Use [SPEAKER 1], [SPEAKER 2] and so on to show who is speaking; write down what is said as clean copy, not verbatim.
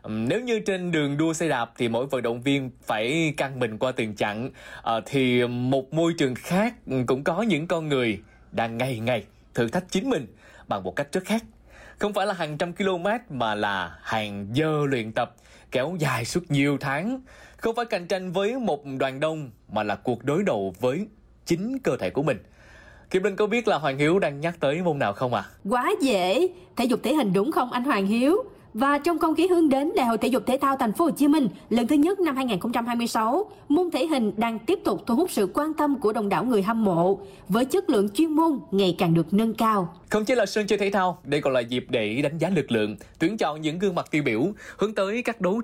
[SPEAKER 1] Nếu như trên đường đua xe đạp thì mỗi vận động viên phải căng mình qua từng chặng, thì một môi trường khác cũng có những con người đang ngày ngày thử thách chính mình bằng một cách rất khác. Không phải là hàng trăm km mà là hàng giờ luyện tập kéo dài suốt nhiều tháng. Không phải cạnh tranh với một đoàn đông mà là cuộc đối đầu với chính cơ thể của mình. Kim Linh có biết là Hoàng Hiếu đang nhắc tới môn nào không ạ?
[SPEAKER 2] Quá dễ, thể dục thể hình đúng không anh Hoàng Hiếu? Và trong không khí hướng đến Đại hội Thể dục Thể thao Thành phố Hồ Chí Minh lần thứ nhất năm 2026, môn thể hình đang tiếp tục thu hút sự quan tâm của đông đảo người hâm mộ với chất lượng chuyên môn ngày càng được nâng cao.
[SPEAKER 1] Không chỉ là sân chơi thể thao, đây còn là dịp để đánh giá lực lượng, tuyển chọn những gương mặt tiêu biểu, hướng tới các đấu